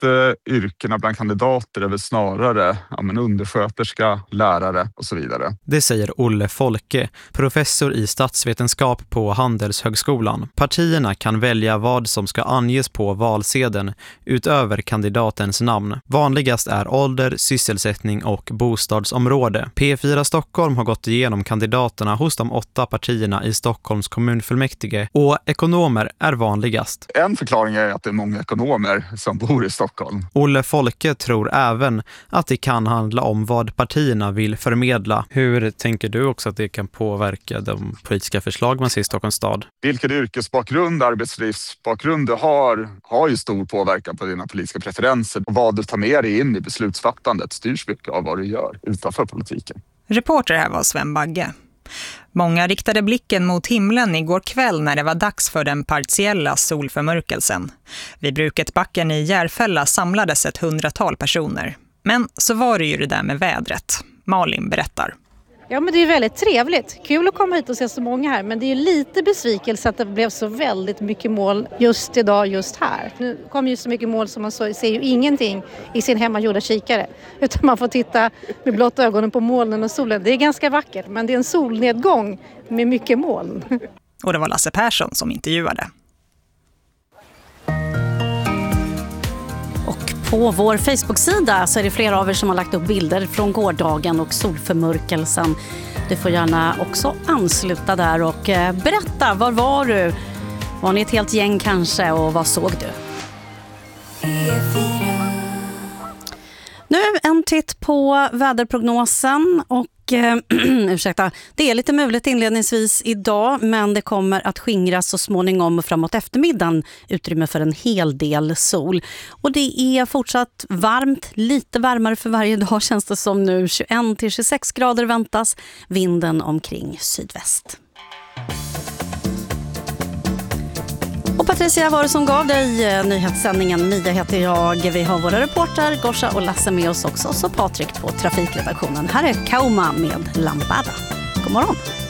yrkena bland kandidater är väl snarare undersköterska, lärare och så vidare. Det säger Olle Folke, professor i statsvetenskap på Handelshögskolan. Partierna kan välja vad som ska anges på valsedeln utöver kandidatens namn. Vanligast är ålder, sysselsättning och bostadsområde. P4 Stockholm har gått igenom kandidaterna hos de 8 partierna i Stockholms kommunfullmäktige och ekonomer är vanligast. En förklaring är att det är många ekonomer som bor i Stockholm. Olle Folke tror även att det kan handla om vad partierna vill förmedla. Hur tänker du också att det kan påverka de politiska förslag man ser i Stockholms stad? Vilken yrkesbakgrund, arbetslivsbakgrund du har ju stor påverkan på dina politiska preferenser. Och vad du tar med dig in i beslutsfattandet styrs mycket av vad du gör utanför politiken. Reporter här var Sven Bagge. Många riktade blicken mot himlen igår kväll när det var dags för den partiella solförmörkelsen. Vid Bruketbacken i Järfälla samlades ett 100-tal personer. Men så var det ju det där med vädret. Malin berättar. Ja, men det är väldigt trevligt. Kul att komma hit och se så många här. Men det är lite besvikelse att det blev så väldigt mycket moln just idag, just här. Nu kommer ju så mycket moln som man ser ju ingenting i sin hemmagjorda kikare. Utan man får titta med blotta ögonen på molnen och solen. Det är ganska vackert, men det är en solnedgång med mycket moln. Och det var Lasse Persson som intervjuade. På vår Facebook-sida så är det flera av er som har lagt upp bilder från gårdagen och solförmörkelsen. Du får gärna också ansluta där och berätta, var var du? Var ni ett helt gäng kanske och vad såg du? Nu en titt på väderprognosen och ursäkta, det är lite muligt inledningsvis idag, men det kommer att skingras så småningom och framåt eftermiddagen utrymme för en hel del sol. Och det är fortsatt varmt, lite varmare för varje dag känns det som nu. 21-26 grader väntas, vinden omkring sydväst. Och Patricia var det som gav dig nyhetssändningen. Mia heter jag. Vi har våra reporter Gorsa och Lasse med oss också. Så Patrik på trafikredaktionen. Här är Kauma med Lambada. God morgon.